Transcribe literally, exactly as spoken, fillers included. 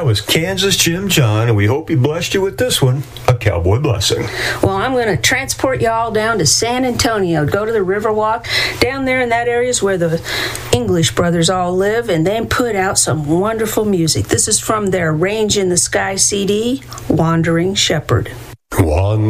was Kansas Jim John, and we hope he blessed you with this one, a cowboy blessing. Well, I'm going to transport you all down to San Antonio. Go to the Riverwalk. Down there in that area is where the English brothers all live, and they put out some wonderful music. This is from their Range in the Sky C D, Wandering Shepherd. One